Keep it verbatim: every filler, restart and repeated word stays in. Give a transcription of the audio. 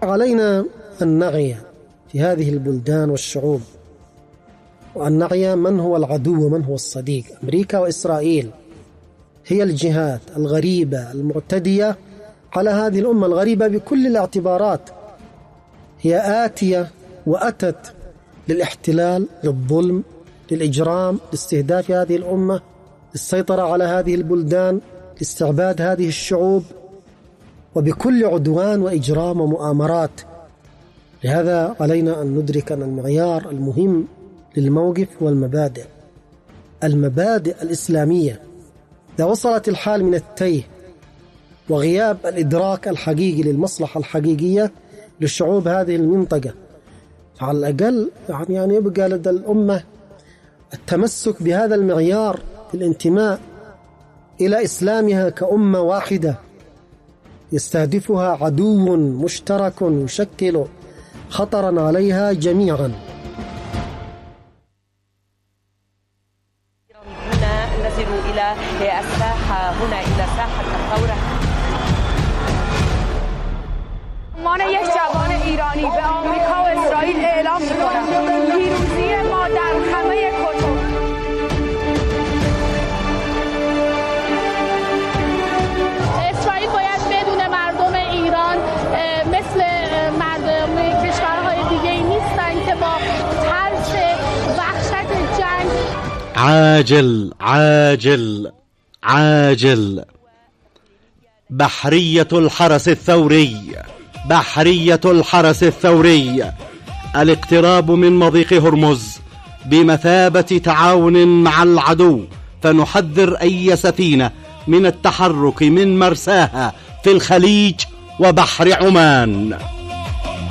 علينا أن نعي في هذه البلدان والشعوب، وأن نعي من هو العدو ومن هو الصديق. أمريكا وإسرائيل هي الجهات الغريبة المعتدية على هذه الأمة، الغريبة بكل الاعتبارات. هي آتية وأتت للاحتلال، للظلم، للإجرام، لاستهداف هذه الأمة، للسيطرة على هذه البلدان، لاستعباد هذه الشعوب، وبكل عدوان وإجرام ومؤامرات. لهذا علينا أن ندرك أن المعيار المهم للموقف هو المبادئ، المبادئ الإسلامية. إذا وصلت الحال من التيه وغياب الإدراك الحقيقي للمصلحة الحقيقية للشعوب هذه المنطقة، فعلى الأقل يعني يبقى لدى الأمة التمسك بهذا المعيار، الانتماء إلى إسلامها كأمة واحدة يستهدفها عدو مشترك يشكل خطرا عليها جميعا. هنا نزل إلى الساحة، هنا إلى ساحة الثورة. من یک جوان ایرانی به آمریکا و اسرائیل اعلام می‌کنم پیروزی ما در همه کتب. اسرائیل باید بدون مردم ایران مثل مردم کشورهای دیگه نیستن که با ترس وحشت جنگ. عاجل عاجل عاجل. بحرية الحرس الثوري، بحرية الحرس الثوري، الاقتراب من مضيق هرمز بمثابة تعاون مع العدو، فنحذر أي سفينة من التحرك من مرساها في الخليج وبحر عمان.